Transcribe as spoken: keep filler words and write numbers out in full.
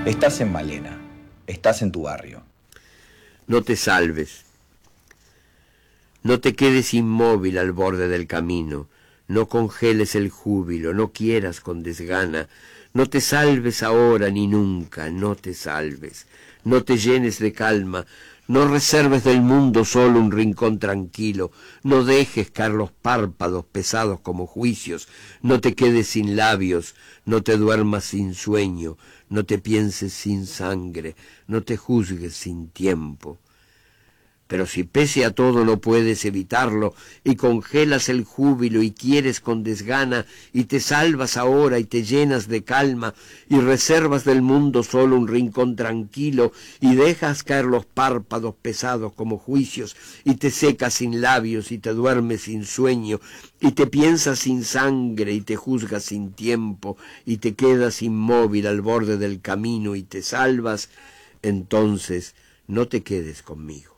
Estás en Malena, estás en tu barrio. No te salves, no te quedes inmóvil al borde del camino, no congeles el júbilo, no quieras con desgana, no te salves ahora ni nunca, no te salves, no te llenes de calma, no reserves del mundo solo un rincón tranquilo, no dejes caer los párpados pesados como juicios, no te quedes sin labios, no te duermas sin sueño, no te pienses sin sangre, no te juzgues sin tiempo. Pero si pese a todo no puedes evitarlo, y congelas el júbilo y quieres con desgana, y te salvas ahora y te llenas de calma, y reservas del mundo solo un rincón tranquilo, y dejas caer los párpados pesados como juicios, y te secas sin labios, y te duermes sin sueño, y te piensas sin sangre, y te juzgas sin tiempo, y te quedas inmóvil al borde del camino, y te salvas, entonces no te quedes conmigo.